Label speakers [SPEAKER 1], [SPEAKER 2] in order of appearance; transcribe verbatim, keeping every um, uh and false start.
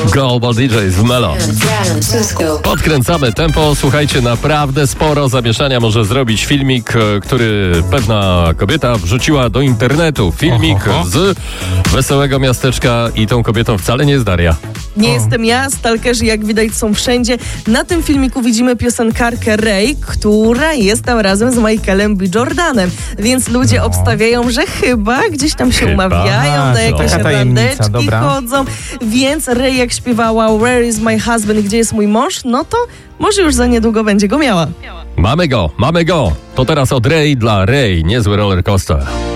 [SPEAKER 1] Global D Js w Melo. Podkręcamy tempo. Słuchajcie, naprawdę sporo zamieszania może zrobić filmik, który pewna kobieta wrzuciła do internetu. Filmik Oho. z wesołego miasteczka i tą kobietą wcale nie jest Daria.
[SPEAKER 2] Nie o. jestem ja, stalkerzy jak widać są wszędzie. Na tym filmiku widzimy piosenkarkę Ray, która jest tam razem z Michaelem B. Jordanem, więc ludzie no. obstawiają, że chyba gdzieś tam się chyba. umawiają, na jakieś randeczki chodzą, więc Ray jak śpiewała Where is my husband, gdzie jest mój mąż, no to może już za niedługo będzie go miała.
[SPEAKER 1] Mamy go, mamy go. To teraz od Ray dla Ray, niezły roller coaster.